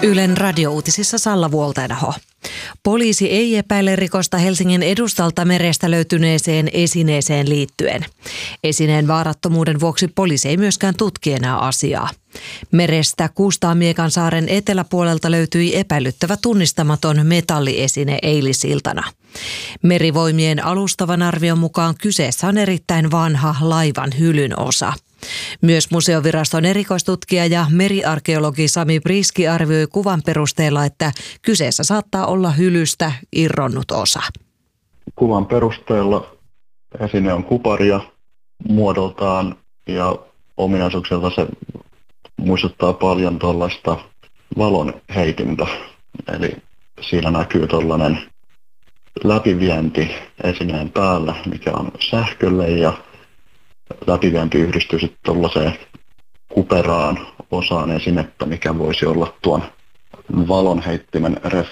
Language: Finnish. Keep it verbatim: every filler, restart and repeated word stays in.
Ylen radiouutisissa Salla Vuoltainaho. Poliisi ei epäile rikosta Helsingin edustalta merestä löytyneeseen esineeseen liittyen. Esineen vaarattomuuden vuoksi poliisi ei myöskään tutki enää asiaa. Merestä Kuustaamiekansaaren eteläpuolelta löytyi epäilyttävä tunnistamaton metalliesine eilisiltana. Merivoimien alustavan arvion mukaan kyseessä on erittäin vanha laivan hylyn osa. Myös museoviraston erikoistutkija ja meriarkeologi Sami Priski arvioi kuvan perusteella, että kyseessä saattaa olla hylystä irronnut osa. Kuvan perusteella esine on kuparia muodoltaan ja ominaisuuksilta se muistuttaa paljon tuollaista valon heitintä. Eli siinä näkyy tuollainen läpivienti esineen päällä, mikä on sähkölle, ja läpivienti yhdistyy sitten tuollaiseen kuperaan osaan esinettä, mikä voisi olla tuon valonheittimen